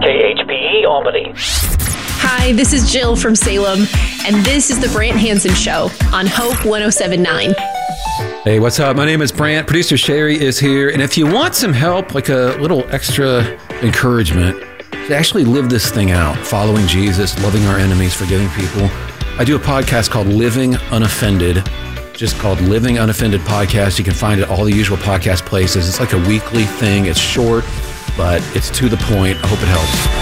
KHPE Albany. Hi, this is Jill from Salem, and this is the Brant Hansen Show on Hope 107.9. Hey, what's up? My name is Brant. Producer Sherry is here. And if you want some help, like a little extra encouragement to actually live this thing out, following Jesus, loving our enemies, forgiving people, I do a podcast called Living Unoffended, just called Living Unoffended Podcast. You can find it at all the usual podcast places. It's like a weekly thing. It's short, but it's to the point. I hope it helps.